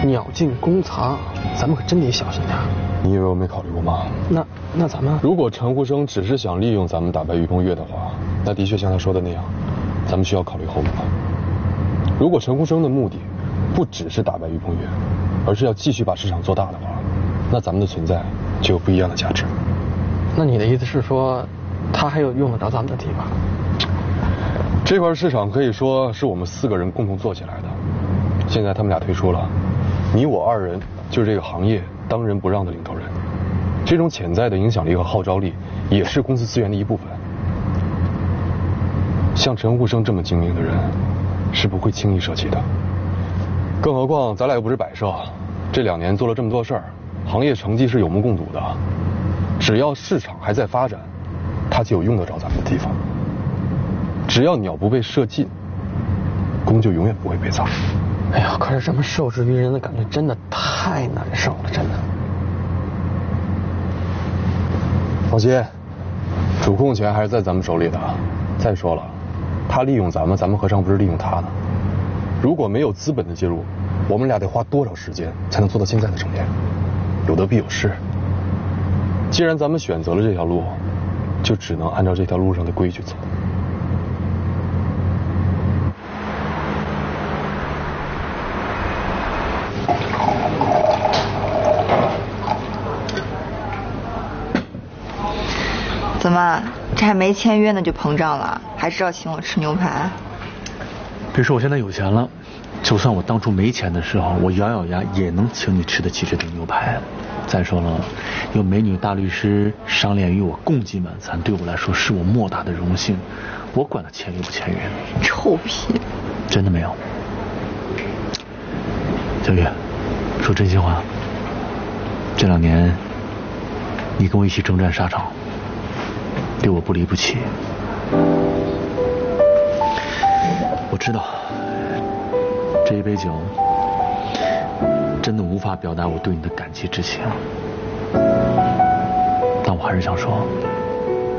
鸟尽弓藏，咱们可真得小心点。 你以为我没考虑过吗？ 那咱们如果陈护生只是想利用咱们打败于鹏岳的话，那的确像他说的那样，咱们需要考虑后果。如果陈护生的目的不只是打败于鹏岳，而是要继续把市场做大的话，那咱们的存在就有不一样的价值。 那你的意思是说，他还有用得着咱们的地方？ 这块市场可以说是我们4个人共同做起来的，现在他们俩退出了，你我2人就是这个行业当仁不让的领头人。这种潜在的影响力和号召力，也是公司资源的一部分。像陈护生这么精明的人，是不会轻易舍弃的。更何况咱俩又不是摆设，这2年做了这么多事儿，行业成绩是有目共睹的。只要市场还在发展，他就有用得着咱们的地方。只要鸟不被射尽，弓就永远不会被砸。 哎呀，可是这么受制于人的感觉真的太难受了，真的。 放心，主控权还是在咱们手里的。再说了，他利用咱们，咱们何尝不是利用他呢？如果没有资本的介入，我们俩得花多少时间才能做到现在的成面？有得必有失。既然咱们选择了这条路，就只能按照这条路上的规矩走。 怎么，这还没签约呢就膨胀了？还知道请我吃牛排？ 别说我现在有钱了，就算我当初没钱的时候，我咬咬牙也能请你吃得起这顿牛排。再说了，有美女大律师赏脸与我共进晚餐，对我来说是我莫大的荣幸。我管他签约不签约。 臭屁！ 真的没有。小雨，说真心话，这2年你跟我一起征战沙场，对我不离不弃。我知道这一杯酒真的无法表达我对你的感激之情，但我还是想说，